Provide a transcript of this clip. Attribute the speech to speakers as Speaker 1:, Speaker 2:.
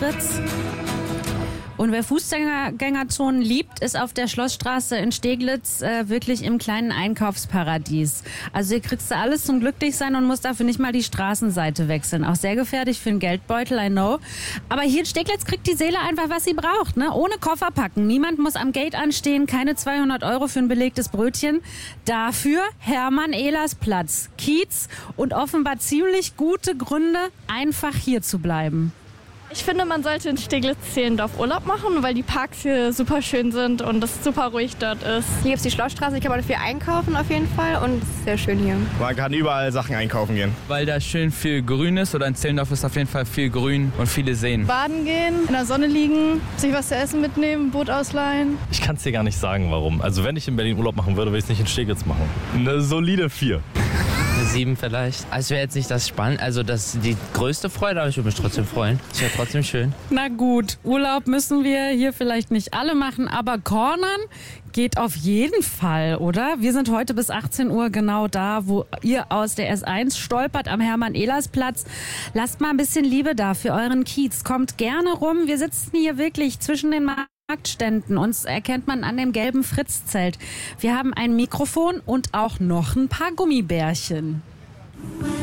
Speaker 1: Fritz. Und wer Fußgängerzonen liebt, ist auf der Schlossstraße in Steglitz wirklich im kleinen Einkaufsparadies. Also hier kriegst du alles zum Glücklichsein und musst dafür nicht mal die Straßenseite wechseln. Auch sehr gefährlich für den Geldbeutel, I know. Aber hier in Steglitz kriegt die Seele einfach, was sie braucht, ne? Ohne Koffer packen. Niemand muss am Gate anstehen, keine 200 € für ein belegtes Brötchen. Dafür Hermann Ehlers Platz, Kiez und offenbar ziemlich gute Gründe, einfach hier zu bleiben.
Speaker 2: Ich finde, man sollte in Steglitz-Zehlendorf Urlaub machen, weil die Parks hier super schön sind und es super ruhig dort ist.
Speaker 3: Hier gibt es die Schlossstraße, hier kann man viel einkaufen auf jeden Fall und es ist sehr schön hier.
Speaker 4: Man kann überall Sachen einkaufen gehen.
Speaker 5: Weil da schön viel Grün ist oder in Zehlendorf ist auf jeden Fall viel Grün und viele Seen.
Speaker 2: Baden gehen, in der Sonne liegen, sich was zu essen mitnehmen, Boot ausleihen.
Speaker 6: Ich kann es dir gar nicht sagen, warum. Also wenn ich in Berlin Urlaub machen würde, würde ich es nicht in Steglitz machen. Eine solide 4.
Speaker 7: Eine 7 vielleicht. Also wäre jetzt nicht das Spannend, also das die größte Freude, aber ich würde mich trotzdem freuen. Es wäre trotzdem schön.
Speaker 1: Na gut, Urlaub müssen wir hier vielleicht nicht alle machen, aber cornern geht auf jeden Fall, oder? Wir sind heute bis 18 Uhr genau da, wo ihr aus der S1 stolpert am Hermann-Ehlers-Platz. Lasst mal ein bisschen Liebe da für euren Kiez. Kommt gerne rum. Wir sitzen hier wirklich zwischen den Marktständen. Uns erkennt man an dem gelben Fritz-Zelt. Wir haben ein Mikrofon und auch noch ein paar Gummibärchen.